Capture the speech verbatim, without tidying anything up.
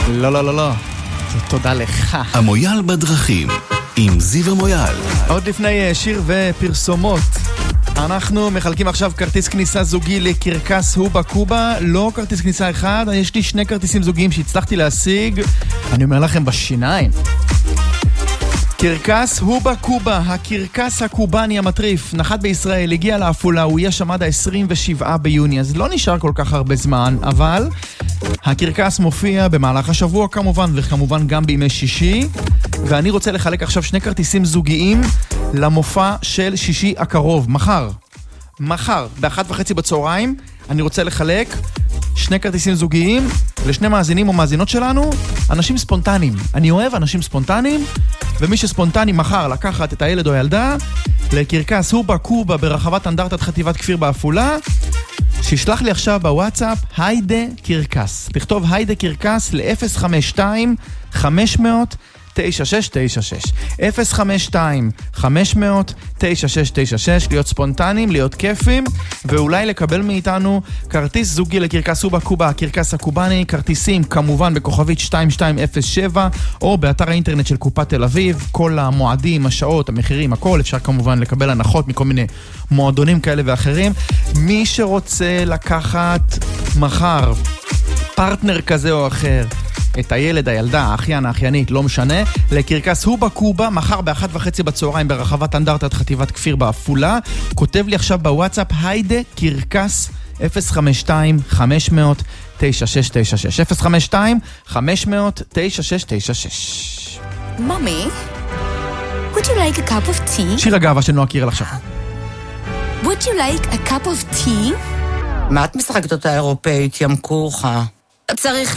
לא, לא, לא, לא. תודה לך. המויאל בדרכים, עם זיו המויאל. עוד לפני שיר ופרסומות, אנחנו מחלקים עכשיו כרטיס כניסה זוגי לקרקס הובה קובה. לא כרטיס כניסה אחד, יש לי שני כרטיסים זוגיים שהצלחתי להשיג, אני אומר לכם בשיניים. קרקס הובה קובה, הקרקס הקובני המטריף, נחת בישראל, הגיע לאפולה, הוא יהיה שם עד ה-עשרים ושבעה ביוני, אז לא נשאר כל כך הרבה זמן, אבל הקרקס מופיע במהלך השבוע כמובן, וכמובן גם בימי שישי, ואני רוצה לחלק עכשיו שני כרטיסים זוגיים למופע של שישי הקרוב, מחר. מחר, באחת וחצי בצהריים, אני רוצה לחלק שני כרטיסים זוגיים לשני מאזינים או מאזינות שלנו, אנשים ספונטניים. אני אוהב אנשים ספונטניים, ומי שספונטני מחר לקחת את הילד או הילדה לקרקס הובה קובה ברחבת אנדרטת חטיבת כפיר באפולה, שישלח לי עכשיו בוואטסאפ היידה קרקס. תכתוב היידה קרקס ל-אפס חמש שתיים חמש מאות תשע שש תשע שש אפס חמש שתיים חמש מאות תשע שש תשע שש. להיות ספונטניים, להיות כיפים, ואולי לקבל מאיתנו כרטיס זוגי לקרקס הובה קובה, הקרקס הקובני. כרטיסים כמובן בכוכבית שתיים שתיים אפס שבע או באתר האינטרנט של קופת תל אביב. כל המועדים, השעות, המחירים, הכל. אפשר כמובן לקבל הנחות מכל מיני מועדונים כאלה ואחרים. מי שרוצה לקחת מחר פרטנר כזה או אחר, את הילד, הילדה, האחיין, האחיינית, לא משנה, לקרקס הובה קובה, מחר באחת וחצי בצהריים ברחבת אנדרטת חטיבת כפיר באפולה, כותב לי עכשיו בוואטסאפ היידה קרקס אפס חמש שתיים חמש מאות תשע שש תשע שש אפס חמש שתיים חמש מאות תשע שש תשע שש. Mommy, would you like a cup of tea? שיר הגאווה של נועה קירל עכשיו. Would you like a cup of tea? מה את משחקת אותה אירופאית, ימקוך? צריך